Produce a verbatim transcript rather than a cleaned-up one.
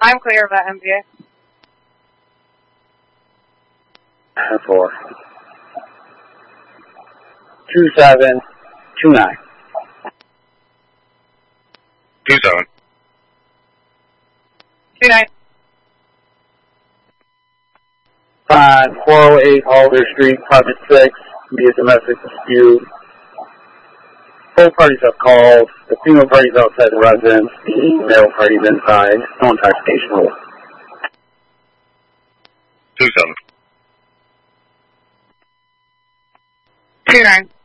I'm clear of that M P A. four. Two seven two nine. Two seven. Two nine. Five four oh eight Alder Street, Apartment six. Be a domestic dispute. Both parties have called. The female party's outside the residence. The male party's inside. No intoxication rule. Two seven. Two nine.